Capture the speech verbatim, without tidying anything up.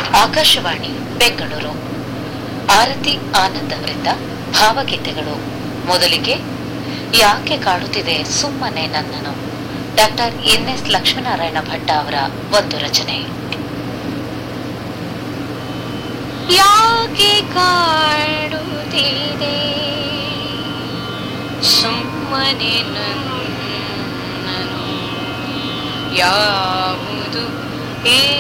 ಆಕಾಶವಾಣಿ ಬೆಂಗಳೂರು. ಆರತಿ ಆನಂದ್ ಅವರಿಂದ ಭಾವಗೀತೆಗಳು. ಮೊದಲಿಗೆ ಯಾಕೆ ಕಾಡುತ್ತಿದೆ ಸುಮ್ಮನೆ ನನ್ನನು, doctor N S Lakshminarayana Bhatta ಅವರ ಒಂದು ರಚನೆ. ಯಾಕೆ ಕಾಡುತ್ತಿದೆ ಸುಮ್ಮನೆ ನನ್ನನು, ಯಾವುದು